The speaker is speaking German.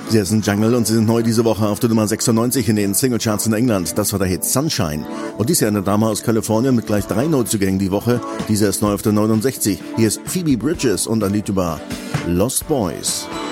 Sie sind Jungle und sie sind neu diese Woche auf der Nummer 96 in den Singlecharts in England. Das war der Hit Sunshine. Und dies ist eine Dame aus Kalifornien mit gleich 3 Neuzugängen die Woche. Diese ist neu auf der 69. Hier ist Phoebe Bridgers und ein Lied über Lost Boys.